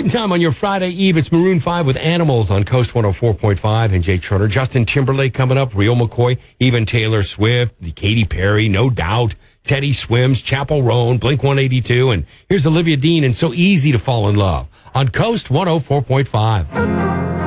Prime time on your Friday Eve. It's Maroon 5 with Animals on Coast 104.5 and Jay Turner. Justin Timberlake coming up, Rio McCoy, even Taylor Swift, Katy Perry, No Doubt, Teddy Swims, Chappell Roan, Blink 182, and here's Olivia Dean and So Easy to Fall in Love on Coast 104.5.